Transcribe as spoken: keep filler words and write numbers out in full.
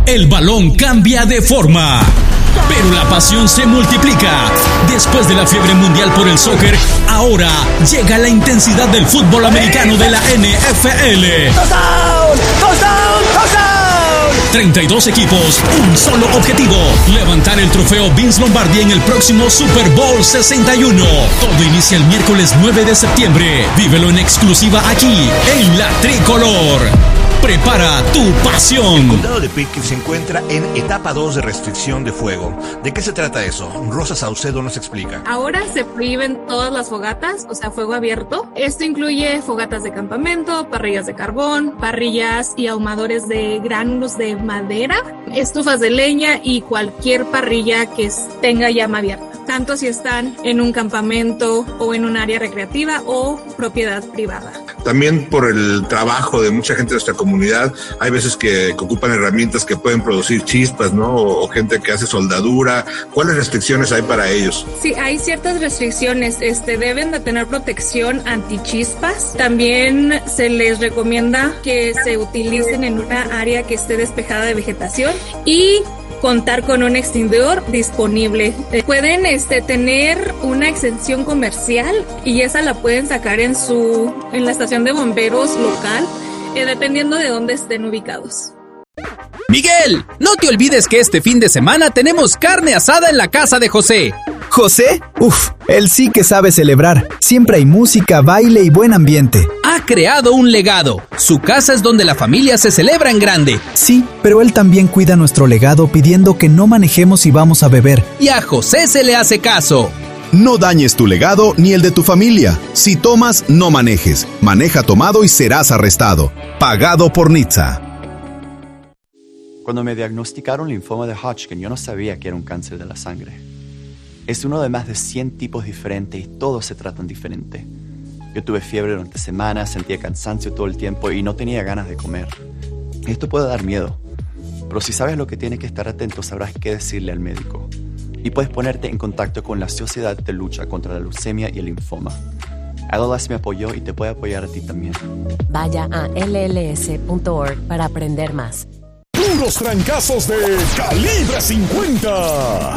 el balón cambia de forma, pero la pasión se multiplica. Después de la fiebre mundial por el soccer, ahora llega la intensidad del fútbol americano de la N F L. ¡Touchdown! ¡Touchdown! ¡Touchdown! treinta y dos equipos, un solo objetivo: levantar el trofeo Vince Lombardi en el próximo Super Bowl sesenta y uno. Todo inicia el miércoles nueve de septiembre. Vívelo en exclusiva aquí, en La Tricolor. Prepara tu pasión. El condado de Pitkin se encuentra en etapa dos de restricción de fuego. ¿De qué se trata eso? Rosa Saucedo nos explica. Ahora se prohíben todas las fogatas, o sea, fuego abierto. Esto incluye fogatas de campamento, parrillas de carbón, parrillas y ahumadores de gránulos de madera, estufas de leña y cualquier parrilla que tenga llama abierta, tanto si están en un campamento o en un área recreativa o propiedad privada. También por el trabajo de mucha gente de nuestra comunidad, hay veces que, que ocupan herramientas que pueden producir chispas, ¿no? O, o gente que hace soldadura. ¿Cuáles restricciones hay para ellos? Sí, hay ciertas restricciones. Este, deben de tener protección antichispas. También se les recomienda que se utilicen en una área que esté despejada de vegetación y contar con un extinguidor disponible. Eh, pueden este, tener una exención comercial y esa la pueden sacar en su en la estación de bomberos local, eh, dependiendo de dónde estén ubicados. Miguel, no te olvides que este fin de semana tenemos carne asada en la casa de José. ¿José? Uf, él sí que sabe celebrar. Siempre hay música, baile y buen ambiente. Ha creado un legado. Su casa es donde la familia se celebra en grande. Sí, pero él también cuida nuestro legado pidiendo que no manejemos si vamos a beber. Y a José se le hace caso. No dañes tu legado ni el de tu familia. Si tomas, no manejes. Maneja tomado y serás arrestado. Pagado por N H T S A. Cuando me diagnosticaron linfoma de Hodgkin, yo no sabía que era un cáncer de la sangre. Es uno de más de cien tipos diferentes y todos se tratan diferente. Yo tuve fiebre durante semanas, sentía cansancio todo el tiempo y no tenía ganas de comer. Esto puede dar miedo, pero si sabes lo que tienes que estar atento, sabrás qué decirle al médico. Y puedes ponerte en contacto con la Sociedad de Lucha contra la Leucemia y el Linfoma. L L S me apoyó y te puede apoyar a ti también. Vaya a L L S punto org para aprender más. Puros trancazos de Calibre cincuenta.